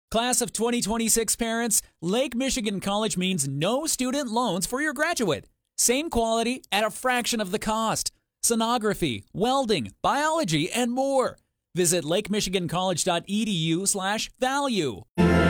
Class of 2026 parents, Lake Michigan College means no student loans for your graduate. Same quality at a fraction of the cost. Sonography, welding, biology, and more. Visit lakemichigancollege.edu/value.